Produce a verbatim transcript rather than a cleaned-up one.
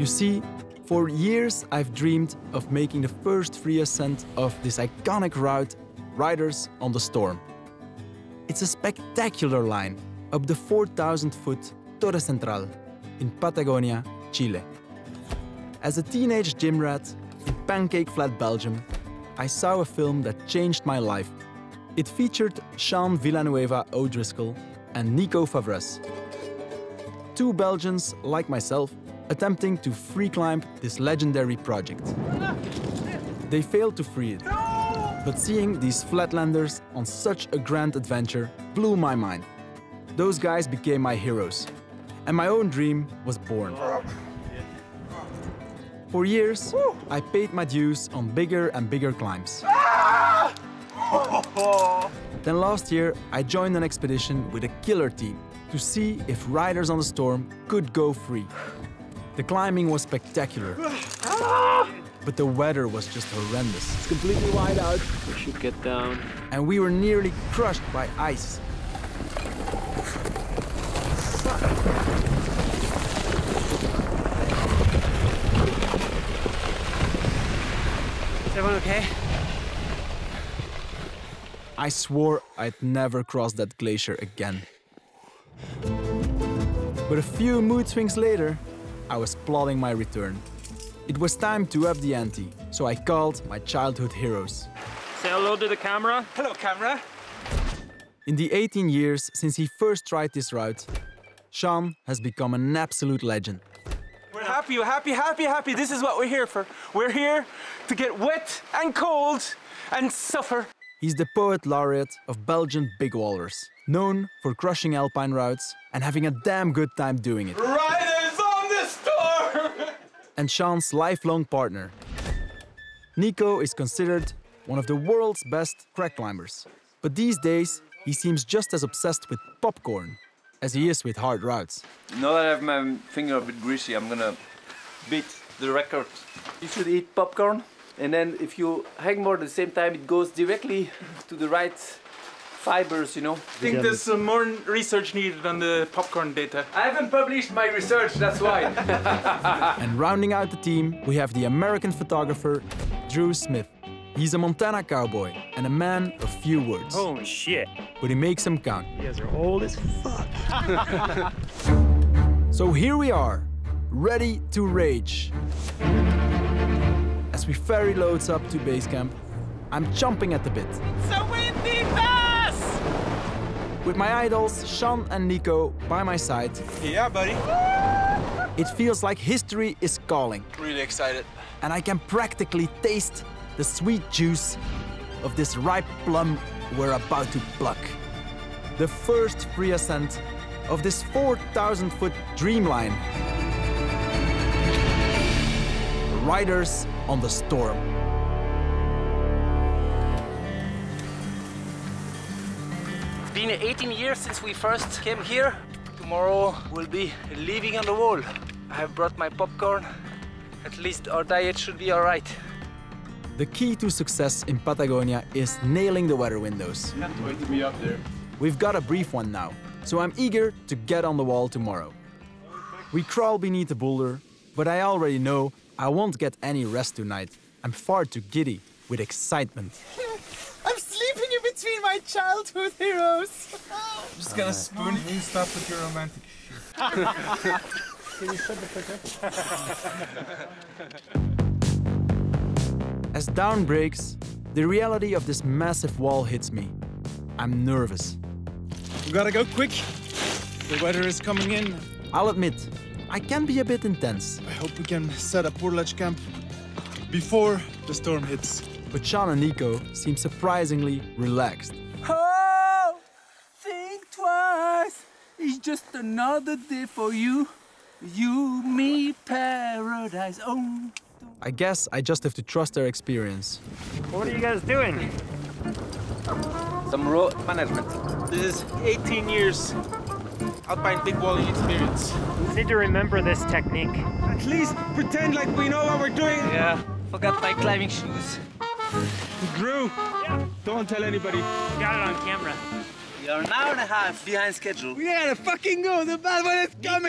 You see, for years I've dreamed of making the first free ascent of this iconic route, Riders on the Storm. It's a spectacular line up the four thousand foot Torre Central in Patagonia, Chile. As a teenage gym rat in Pancake Flat, Belgium, I saw a film that changed my life. It featured Sean Villanueva O'Driscoll and Nico Favres, two Belgians like myself attempting to free climb this legendary project. They failed to free it, but seeing these flatlanders on such a grand adventure blew my mind. Those guys became my heroes, and my own dream was born. For years, I paid my dues on bigger and bigger climbs. Then last year, I joined an expedition with a killer team to see if Riders on the Storm could go free. The climbing was spectacular, but the weather was just horrendous. It's completely wide out. We should get down. And we were nearly crushed by ice. Is everyone okay? I swore I'd never cross that glacier again. But a few mood swings later, I was plotting my return. It was time to up the ante, so I called my childhood heroes. Say hello to the camera. Hello, camera. In the eighteen years since he first tried this route, Sean has become an absolute legend. We're happy, we're happy, happy, happy. This is what we're here for. We're here to get wet and cold and suffer. He's the poet laureate of Belgian big wallers, known for crushing alpine routes and having a damn good time doing it. Riders on the Storm! And Sean's lifelong partner. Nico is considered one of the world's best crack climbers. But these days, he seems just as obsessed with popcorn as he is with hard routes. Now that I have my finger a bit greasy, I'm gonna beat the record. You should eat popcorn, and then if you hang more at the same time, it goes directly to the right fibers, you know. I think there's some more research needed on the popcorn data. I haven't published my research, that's why. And rounding out the team, we have the American photographer, Drew Smith. He's a Montana cowboy and a man of few words. Holy shit. But he makes them count. You guys are old as fuck. So here we are, ready to rage. As we ferry loads up to base camp, I'm chomping at the bit. So windy pass! With my idols, Sean and Nico, by my side, Yeah, buddy. it feels like history is calling. Really excited. And I can practically taste the sweet juice of this ripe plum we're about to pluck. The first free ascent of this four thousand foot dreamline. Riders on the Storm. It's been eighteen years since we first came here. Tomorrow we'll be leaving on the wall. I have brought my popcorn. At least our diet should be all right. The key to success in Patagonia is nailing the weather windows. Can't wait to be up there. We've got a brief one now, so I'm eager to get on the wall tomorrow. We crawl beneath a boulder, but I already know I won't get any rest tonight. I'm far too giddy with excitement. I'm sleeping in between my childhood heroes. I'm just gonna spoon. You stop with your romantic shit. Can you shut the fuck up? As dawn breaks, the reality of this massive wall hits me. I'm nervous. We gotta go quick. The weather is coming in. I'll admit, I can be a bit intense. I hope we can set up portage camp before the storm hits. But Sean and Nico seem surprisingly relaxed. Oh, think twice. It's just another day for you. You, me, paradise. Oh. I guess I just have to trust their experience. What are you guys doing? Some road management. This is eighteen years alpine big walling experience. You need to remember this technique. At least pretend like we know what we're doing. Yeah, forgot my climbing shoes. Drew, Yeah. don't tell anybody. Got it on camera. We are an hour and a half behind schedule. We gotta fucking go. The bad one is coming.